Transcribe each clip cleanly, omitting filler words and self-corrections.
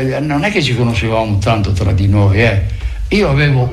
non è che ci conoscevamo tanto tra di noi, Io avevo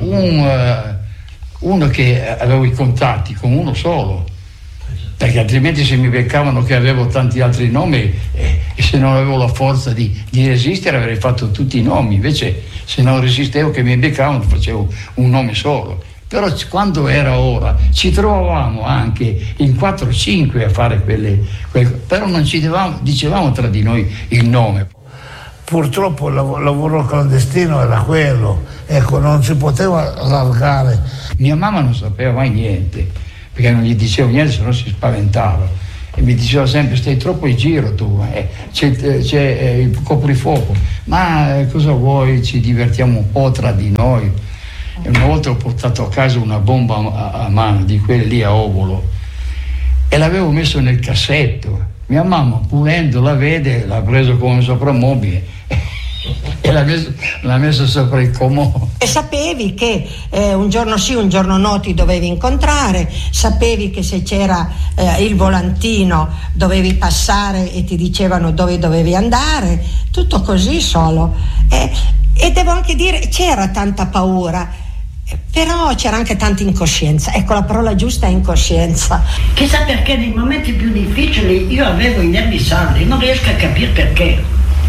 uno che avevo i contatti con uno solo, perché altrimenti se mi beccavano che avevo tanti altri nomi e se non avevo la forza di resistere avrei fatto tutti i nomi. Invece se non resistevo che mi beccavano facevo un nome solo. Però quando era ora ci trovavamo anche in 4-5 a fare però non ci dicevamo tra di noi il nome. Purtroppo il lavoro clandestino era quello, ecco, non si poteva allargare. Mia mamma non sapeva mai niente, perché non gli dicevo niente, se no si spaventava. E mi diceva sempre: stai troppo in giro tu, c'è il coprifuoco. Ma cosa vuoi? Ci divertiamo un po' tra di noi. E una volta ho portato a casa una bomba a mano, di quelle lì a ovolo, e l'avevo messo nel cassetto. Mia mamma, pulendo, la vede, l'ha preso come soprammobile e l'ha messo sopra il comò. E sapevi che un giorno sì, un giorno no ti dovevi incontrare, sapevi che se c'era il volantino dovevi passare e ti dicevano dove dovevi andare, tutto così solo. E devo anche dire, c'era tanta paura, però c'era anche tanta incoscienza. Ecco, la parola giusta è incoscienza. Chissà perché nei momenti più difficili io avevo i nervi saldi, non riesco a capire perché.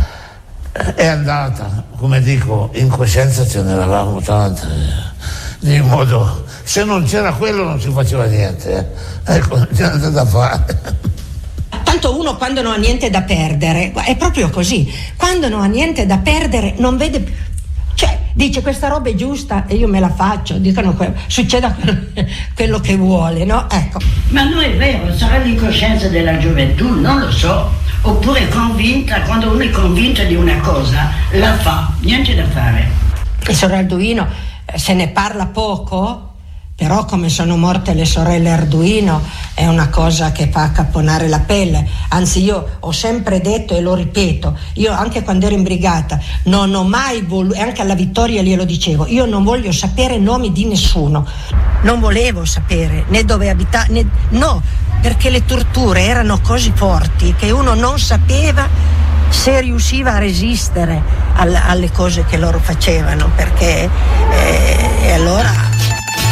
È andata, come dico, in coscienza ce ne eravamo tante, di modo, se non c'era quello non si faceva niente, ecco, non c'era niente da fare. Tanto uno quando non ha niente da perdere, è proprio così, quando non ha niente da perdere non vede più. Cioè, dice questa roba è giusta e io me la faccio, dicono succeda quello che vuole, no? Ecco. Ma non è vero, sarà l'incoscienza della gioventù, non lo so. Oppure convinta, quando uno è convinto di una cosa, la fa, niente da fare. Il sorelle Arduino se ne parla poco, però come sono morte le sorelle Arduino è una cosa che fa accapponare la pelle. Anzi, io ho sempre detto e lo ripeto, io anche quando ero in brigata non ho mai voluto, e anche alla Vittoria glielo dicevo, io non voglio sapere nomi di nessuno, non volevo sapere né dove abitare, né, no, perché le torture erano così forti che uno non sapeva se riusciva a resistere alle cose che loro facevano, perché allora